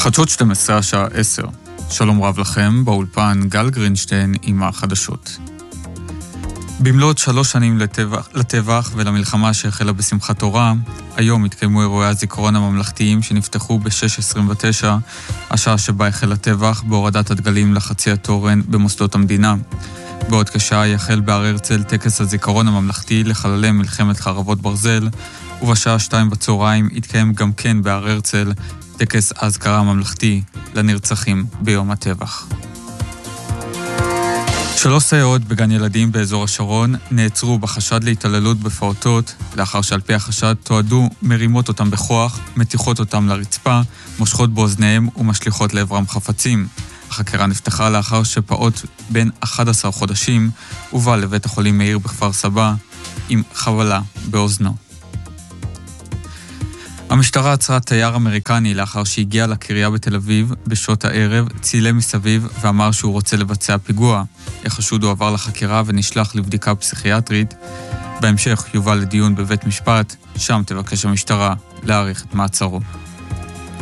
חדשות 12 השעה 10. שלום רב לכם, באולפן גל גרינשטיין עם החדשות. במלאת 3 שנים לטבח ולמלחמה שהחלה בשמחת תורה, היום התקיימו אירועי הזיכרון הממלכתיים שנפתחו ב-6:29, השעה שבה החל הטבח בהורדת הדגלים לחצי התורן במוסדות המדינה. בעוד כשעה יחל בהר הרצל טקס הזיכרון הממלכתי לחללי מלחמת חרבות ברזל, ובשעה 2 בצהריים התקיים גם כן בהר הרצל טקס האזכרה הממלכתי לנרצחים ביום הטבח. 3 סייעות בגן ילדים באזור השרון נעצרו בחשד להתעללות בפעוטות, לאחר שעל פי החשד תועדו מרימות אותם בכוח, מתיחות אותם לרצפה, מושכות באוזניהם ומשליחות לעברם חפצים. החקירה נפתחה לאחר שפעוט בן 11 חודשים הובא לבית החולים מאיר בכפר סבא עם חבלה באוזנו. המשטרה עצרה תייר אמריקני לאחר שהגיע לקריה בתל אביב בשעות הערב, צילם מסביב ואמר שהוא רוצה לבצע פיגוע. החשוד הוא עבר לחקירה ונשלח לבדיקה פסיכיאטרית. בהמשך יובא לדיון בבית משפט, שם תבקש המשטרה להאריך את מעצרו.